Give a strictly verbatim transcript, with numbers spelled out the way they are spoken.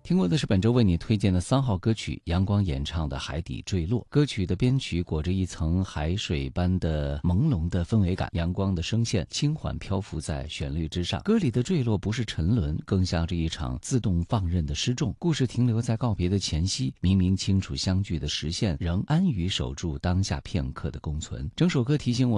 听过的是本周为你推荐的三号歌曲，阳光演唱的《海底坠落》。歌曲的编曲裹着一层海水般的朦胧的氛围感，阳光的声线轻缓漂浮在旋律之上。歌里的坠落不是沉沦，更像是一场自动放任的失重。故事停留在告别的前夕，明明清楚相聚的实现，仍安于守住当下片刻的共存。整首歌提醒我